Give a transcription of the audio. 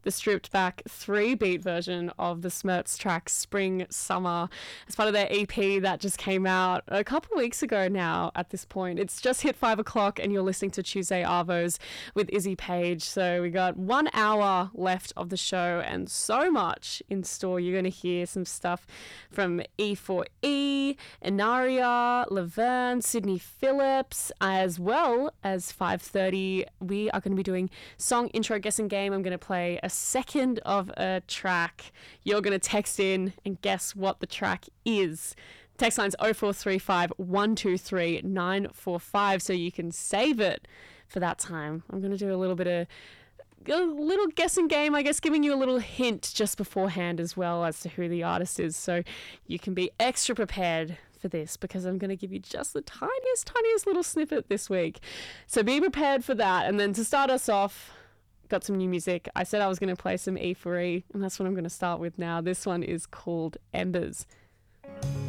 the stripped back 3-beat version of the Smerts track Spring Summer as part of their EP that just came out a couple weeks ago now at this point. It's just hit 5 o'clock and you're listening to Tuesday Arvos with Izzy Page. So we got 1 hour left of the show and so much in store. You're going to hear some stuff from E4E, Inaria, Laverne, Sydney Phillips, as well as 5:30. We are going to be doing song intro guessing game. I'm going to play a second of a track. You're going to text in and guess what the track is. Text line's 0435 123 945 so you can save it for that time. I'm going to do a little guessing game, I guess, giving you a little hint just beforehand as well as to who the artist is, so you can be extra prepared for this because I'm going to give you just the tiniest little snippet this week. So be prepared for that. And then to start us off, got some new music. I said I was going to play some E4E, and that's what I'm going to start with now. This one is called Embers.